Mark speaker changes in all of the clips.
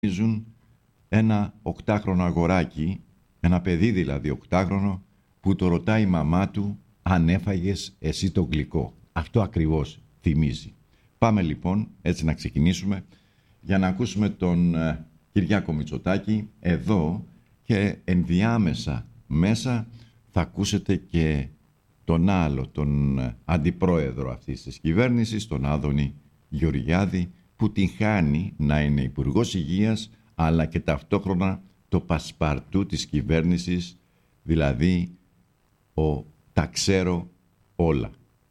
Speaker 1: ένα 8χρονο αγοράκι, ένα παιδί δηλαδή 8χρονο, που το ρωτάει η μαμά του αν έφαγες εσύ το γλυκό. Αυτό ακριβώς θυμίζει. Πάμε λοιπόν έτσι να ξεκινήσουμε για να ακούσουμε τον Κυριάκο Μητσοτάκη εδώ, και ενδιάμεσα μέσα θα ακούσετε και τον άλλο, τον αντιπρόεδρο αυτής της κυβέρνησης, τον Άδωνη Γεωργιάδη, που την χάνει να είναι Υπουργός Υγείας, αλλά και ταυτόχρονα το πασπαρτού της κυβέρνησης, δηλαδή τα ξέρω όλα.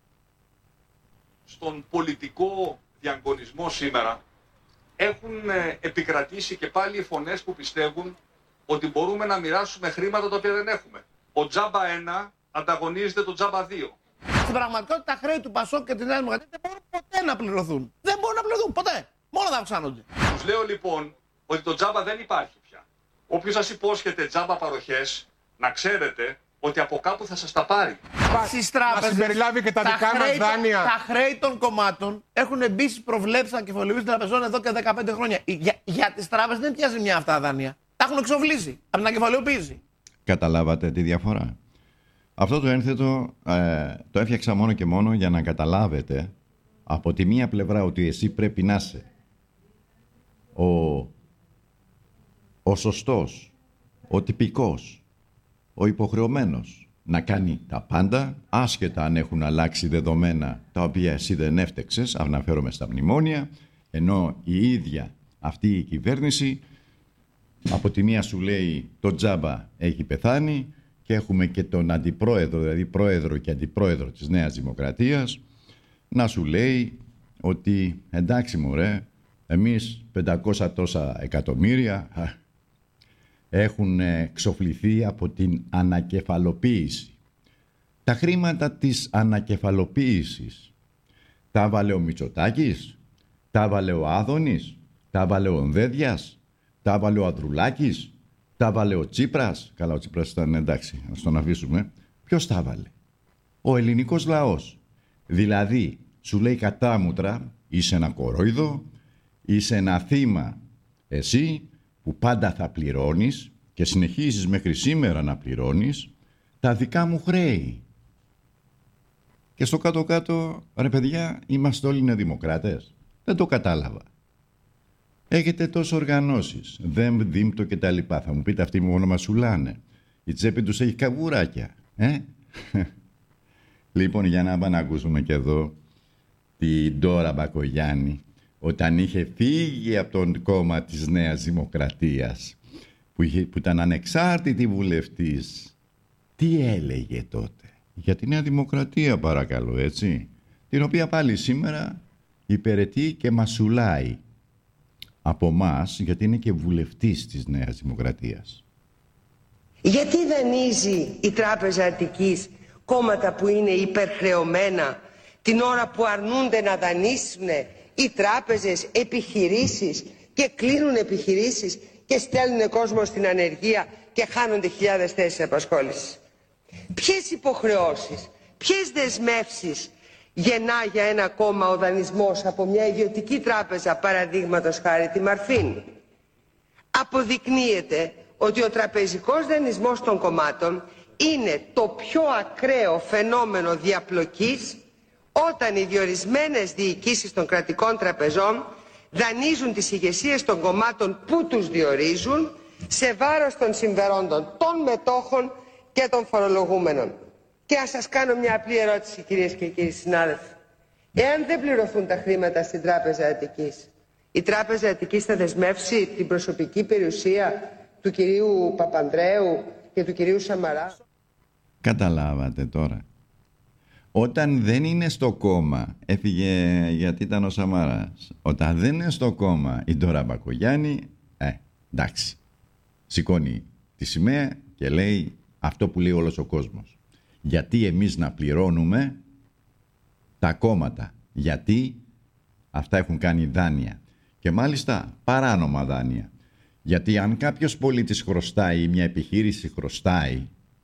Speaker 2: Στον πολιτικό διαγωνισμό σήμερα έχουν επικρατήσει και πάλι οι φωνές που πιστεύουν ότι μπορούμε να μοιράσουμε χρήματα τα οποία δεν έχουμε. Ο τζάμπα 1 ανταγωνίζεται το τζάμπα 2.
Speaker 3: Στην πραγματικότητα τα χρέη του Πασόκ και της Νέας Δημοκρατίας δεν μπορούν ποτέ να πληρωθούν. Δεν μπορούν να πληρωθούν ποτέ. Μόνο θα αυξάνονται.
Speaker 2: Τους λέω λοιπόν ότι το τζάμπα δεν υπάρχει πια. Όποιος σας υπόσχεται τζάμπα παροχές, να ξέρετε ότι από κάπου θα σας τα πάρει.
Speaker 3: Στις τράπεζες,
Speaker 4: να συμπεριλάβει και τα δικά μας δάνεια.
Speaker 3: Τα χρέη των κομμάτων έχουν μπει στις προβλέψεις ανακεφαλαιοποίησης των τραπεζών εδώ και 15 χρόνια. Για τις τράπεζες δεν πιάζει μια αυτά τα δάνεια. Τα έχουν εξοβλήσει από την ανακεφαλαιοποίηση.
Speaker 1: Καταλάβατε τη διαφορά? Αυτό το ένθετο το έφτιαξα μόνο και μόνο για να καταλάβετε από τη μία πλευρά ότι εσύ πρέπει να είσαι ο σωστός, ο τυπικός, ο υποχρεωμένος να κάνει τα πάντα, άσχετα αν έχουν αλλάξει δεδομένα τα οποία εσύ δεν έφτεξες, αναφέρομαι στα μνημόνια, ενώ η ίδια αυτή η κυβέρνηση από τη μία σου λέει το τζάμπα έχει πεθάνει, και έχουμε και τον αντιπρόεδρο, δηλαδή πρόεδρο και αντιπρόεδρο της Νέας Δημοκρατίας, να σου λέει ότι εντάξει μωρέ, εμείς 500 τόσα εκατομμύρια έχουν εξοφληθεί από την ανακεφαλοποίηση. Τα χρήματα της ανακεφαλοποίησης τα βάλε ο Μητσοτάκης, τα βάλε ο Άδωνης, τα βάλε ο Ονδέδιας, τα βάλε ο Ανδρουλάκης, τα βάλε ο Τσίπρας. Καλά, ο Τσίπρας ήταν εντάξει, ας τον αφήσουμε. Ποιος τα βάλε? Ο ελληνικός λαός. Δηλαδή, σου λέει κατάμουτρα, είσαι ένα κορόιδο, είσαι ένα θύμα εσύ που πάντα θα πληρώνεις και συνεχίζεις μέχρι σήμερα να πληρώνεις τα δικά μου χρέη. Και στο κάτω-κάτω, ρε παιδιά, είμαστε όλοι νεοδημοκράτες. Δεν το κατάλαβα. Έχετε τόσο οργανώσεις, ΔΕΜ, ΔΥΜΤΟ και τα λοιπά. Θα μου πείτε αυτοί μόνο μασουλάνε. Η τσέπη τους έχει καβουράκια. Λοιπόν, για να πάμε να ακούσουμε και εδώ την Ντόρα Μπακογιάννη, όταν είχε φύγει από τον κόμμα της Νέας Δημοκρατίας, που ήταν ανεξάρτητη βουλευτής. Τι έλεγε τότε? Για τη Νέα Δημοκρατία, παρακαλώ, έτσι, την οποία πάλι σήμερα υπηρετεί και μασουλάει από μας, γιατί είναι και βουλευτής της Νέας Δημοκρατίας.
Speaker 5: Γιατί δανείζει η Τράπεζα Αττικής κόμματα που είναι υπερχρεωμένα, την ώρα που αρνούνται να δανείσουν οι τράπεζες επιχειρήσεις και κλείνουν επιχειρήσεις και στέλνουν κόσμο στην ανεργία και χάνονται χιλιάδες θέσεις απασχόλησης? Ποιες υποχρεώσεις, ποιες δεσμεύσεις γεννά για ένα κόμμα ο δανεισμός από μια ιδιωτική τράπεζα, παραδείγματος χάρη τη Μαρφίν? Αποδεικνύεται ότι ο τραπεζικός δανεισμός των κομμάτων είναι το πιο ακραίο φαινόμενο διαπλοκής, όταν οι διορισμένες διοικήσεις των κρατικών τραπεζών δανείζουν τις ηγεσίες των κομμάτων που τους διορίζουν σε βάρος των συμφερόντων των μετόχων και των φορολογούμενων. Και ας σας κάνω μια απλή ερώτηση, κυρίες και κύριοι συνάδελφοι. Εάν δεν πληρωθούν τα χρήματα στην Τράπεζα Αττικής, η Τράπεζα Αττικής θα δεσμεύσει την προσωπική περιουσία του κυρίου Παπανδρέου και του κυρίου Σαμαρά?
Speaker 1: Καταλάβατε τώρα? Όταν δεν είναι στο κόμμα, έφυγε γιατί ήταν ο Σαμαράς. Όταν δεν είναι στο κόμμα η Ντόρα Μπακογιάννη, εντάξει, σηκώνει τη σημαία και λέει αυτό που λέει όλος ο κόσμος. Γιατί εμείς να πληρώνουμε τα κόμματα? Γιατί αυτά έχουν κάνει δάνεια, και μάλιστα παράνομα δάνεια. Γιατί αν κάποιος πολίτης χρωστάει ή μια επιχείρηση χρωστάει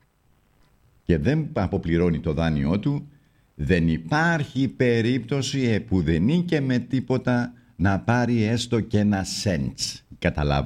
Speaker 1: και δεν αποπληρώνει το δάνειό του, δεν υπάρχει περίπτωση επουδενή και με τίποτα να πάρει έστω και ένα σέντς. καταλάβατε.